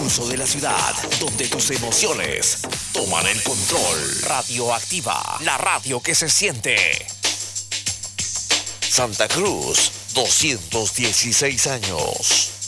pulso de la ciudad, donde tus emociones toman el control. Radioactiva, la radio que se siente. Santa Cruz, 216 años.